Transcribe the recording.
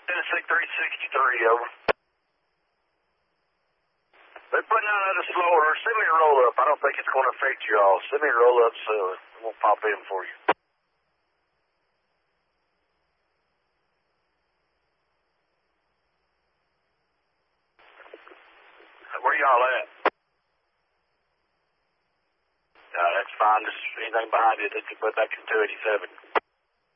Tennessee 363, over. They're putting out another slower. Send me a roll-up. I don't think it's going to affect you all. Send me a roll-up soon. We'll pop in for you. Where y'all at? That's fine. Just anything behind it, they can put back in 287.